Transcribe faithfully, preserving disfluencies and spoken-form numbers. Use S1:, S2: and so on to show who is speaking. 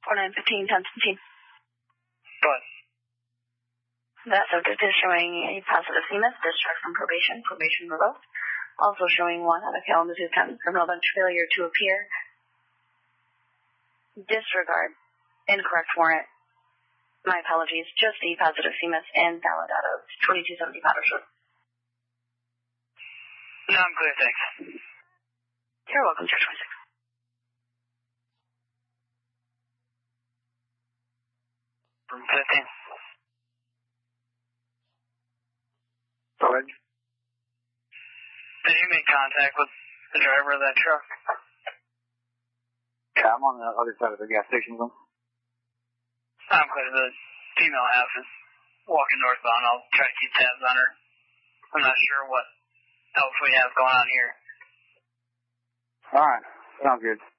S1: four nine fifteen, ten fifteen.
S2: But
S1: That subject is showing a positive C M S, discharge from probation, probation revoked. Also showing one out of Kalamazoo County criminal bench failure to appear. Disregard. Incorrect warrant. My apologies. Just a positive C M S and valid out of twenty-two seventy Patterson.
S2: No, I'm clear, thanks.
S1: You're welcome, Church twenty-six.
S2: From fifteen.
S3: Go ahead.
S2: Did you make contact with the driver of that truck?
S3: Yeah, I'm on the other side of the gas station.
S2: I'm clear. The female half is walking northbound. I'll try to keep tabs on her. I'm not sure what else we have going on here.
S3: All right. Sounds good.